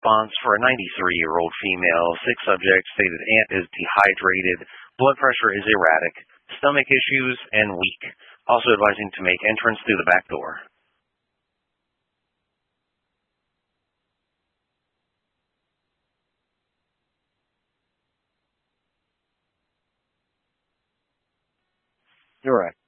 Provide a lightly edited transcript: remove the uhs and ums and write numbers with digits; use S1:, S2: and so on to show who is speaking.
S1: response for a 93-year-old female. Sick subject stated aunt is dehydrated, blood pressure is erratic, stomach issues, and weak. Also advising to make entrance through the back door.
S2: You're right.